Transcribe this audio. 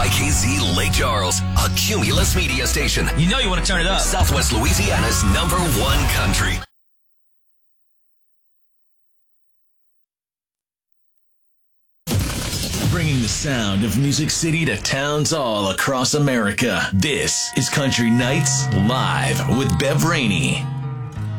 YKZ Lake Charles, a Cumulus media station. You know you want to turn it up. Southwest Louisiana's #1 country. Bringing the sound of Music City to towns all across America. This is Country Nights Live with Bev Rainey.